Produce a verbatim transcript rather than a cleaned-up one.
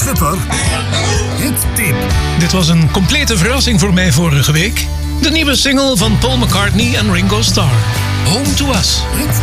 Schipper. Hit tip. Dit was een complete verrassing voor mij vorige week. De nieuwe single van Paul McCartney en Ringo Starr. Home to Us. Hit